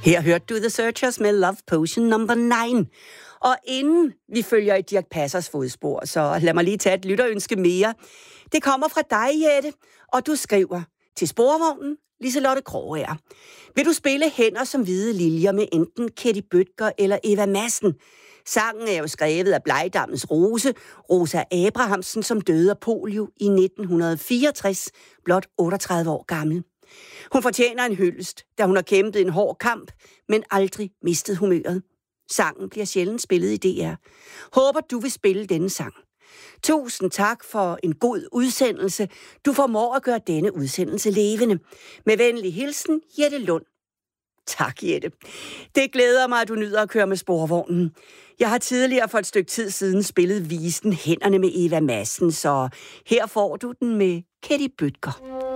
Her hørte du The Searchers med Love Potion number 9. Og inden vi følger i Dirch Passers fodspor, så lad mig lige tage et lytterønske mere. Det kommer fra dig, Jette, og du skriver til Sporvognen, Liselotte Krogager. Vil du spille Hænder som hvide liljer med enten Ketty Bødker eller Eva Madsen? Sangen er jo skrevet af Blegdammens Rose, Rosa Abrahamsen, som døde af polio i 1964, blot 38 år gammel. Hun fortjener en hyldest, da hun har kæmpet en hård kamp, men aldrig mistet humøret. Sangen bliver sjældent spillet i DR. Håber, du vil spille denne sang. Tusind tak for en god udsendelse. Du formår at gøre denne udsendelse levende. Med venlig hilsen, Jette Lund. Tak, Jette. Det glæder mig, at du nyder at køre med Sporvognen. Jeg har tidligere for et stykke tid siden spillet visen Hænderne med Eva Madsen, så her får du den med Ketty Bødker.